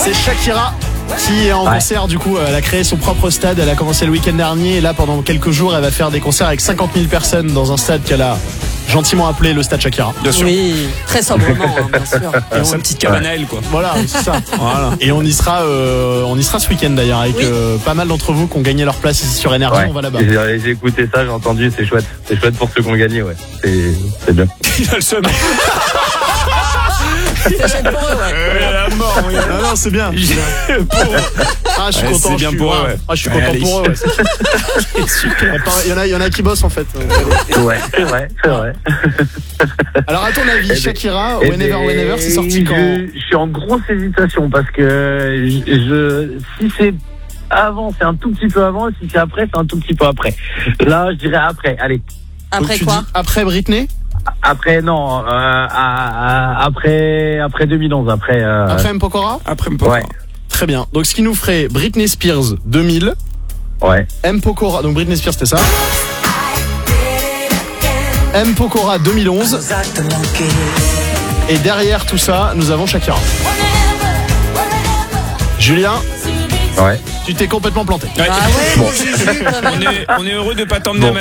C'est Shakira qui est en concert, du coup elle a créé son propre stade, elle a commencé le week-end dernier et là pendant quelques jours elle va faire des concerts avec 50 000 personnes dans un stade qu'elle a gentiment appelé le stade Shakira. Bien sûr. Oui, très sobrement, bien sûr. Sa petite cabane à elle, quoi. Voilà, c'est ça. Voilà. Et on y sera ce week-end d'ailleurs avec pas mal d'entre vous qui ont gagné leur place ici sur Énergie. On va là-bas. J'ai écouté ça, j'ai entendu, c'est chouette. C'est chouette pour ceux qui ont gagné, ouais. C'est bien. Il a le seum. C'est pour eux, ouais. La mort. Ah non, c'est bien. Ah, je suis content. C'est bien pour eux, ouais. Ah, je suis content pour eux. Ouais. Il y en a qui bossent en fait. Ouais, c'est vrai. Alors à ton avis, Shakira, Whenever, c'est sorti quand? Je suis en grosse hésitation parce que si c'est avant, c'est un tout petit peu avant, si c'est après, c'est un tout petit peu après. Là, je dirais après. Allez. Après donc, quoi? Après Britney? Après, non. Après 2011. Après M. Pokora? Après me pas. Ouais. Très bien. Donc ce qui nous ferait Britney Spears 2000. Ouais. M. Pokora. Donc Britney Spears, c'était ça. M. Pokora 2011. Et derrière tout ça, nous avons Shakira. Julien, Ouais. tu t'es complètement planté. Ouais. Ah ouais, mon Juju, quand même. On est heureux de pas t'emmener à